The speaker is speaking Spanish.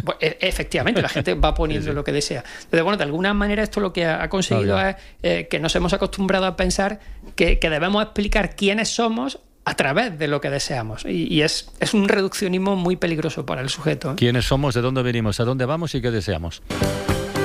pues, efectivamente, la gente va poniendo lo que desea. Entonces, bueno, de alguna manera esto lo que ha conseguido es que nos hemos acostumbrado a pensar que debemos explicar quiénes somos a través de lo que deseamos. Y es un reduccionismo muy peligroso para el sujeto. ¿Quiénes somos? ¿De dónde venimos? ¿A dónde vamos? ¿Y qué deseamos?